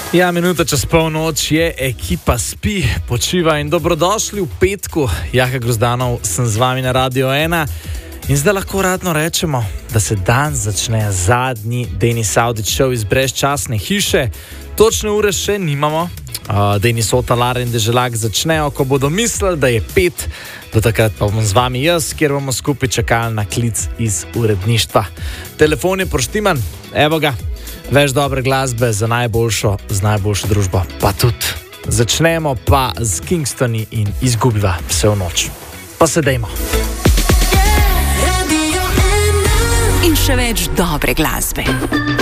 Ja, minuta čez polnoč je, ekipa spi, počiva in dobrodošli v petku. Jaka Grozdanov, sem z vami na Radio 1 in zdaj lahko radno rečemo, da se dan začne zadnji Denis Avdić šov iz brezčasne hiše. Točne ure še nimamo. Denis Otalar in Deželak začnejo, ko bodo mislili, da je 5. Do takrat pa bom z vami jaz, kjer bomo skupaj čakali na klic iz uredništva. Telefon je proštiman, evo ga. Več dobre glasbe za najboljšo, z najboljšo družbo. Pa tudi. Začnemo pa z Kingstoni in Izgubiva vse v noč. Pa se dejmo. In še več dobre glasbe.